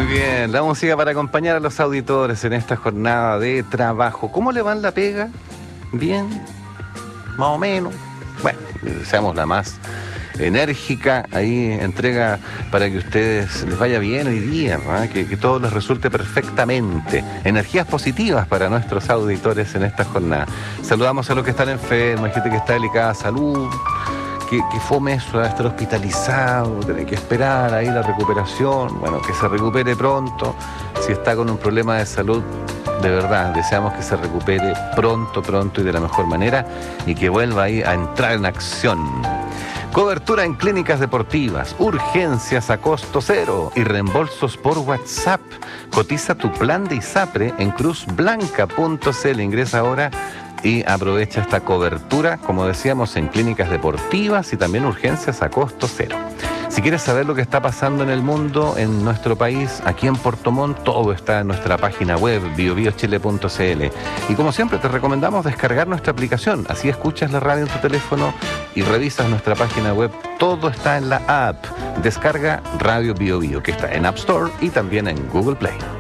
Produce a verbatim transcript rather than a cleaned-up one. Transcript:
bien, la música para acompañar a los auditores en esta jornada de trabajo. ¿Cómo le van la pega? ¿Bien? ¿Más o menos? Bueno, deseamos la más enérgica ahí entrega para que ustedes les vaya bien hoy día, ¿no? que, que todo les resulte perfectamente. Energías positivas para nuestros auditores en esta jornada. Saludamos a los que están enfermos, hay gente que está delicada de salud, que, que fome eso, estar hospitalizado, tener que esperar ahí la recuperación, bueno, que se recupere pronto. Si está con un problema de salud, de verdad, deseamos que se recupere pronto, pronto y de la mejor manera y que vuelva ahí a entrar en acción. Cobertura en clínicas deportivas, urgencias a costo cero y reembolsos por WhatsApp. Cotiza tu plan de ISAPRE en cruz blanca punto c l. Ingresa ahora y aprovecha esta cobertura, como decíamos, en clínicas deportivas y también urgencias a costo cero. Si quieres saber lo que está pasando en el mundo, en nuestro país, aquí en Puerto Montt, todo está en nuestra página web, bio bio chile punto c l. Y como siempre, te recomendamos descargar nuestra aplicación. Así escuchas la radio en tu teléfono y revisas nuestra página web. Todo está en la app. Descarga Radio Bio Bio, que está en App Store y también en Google Play.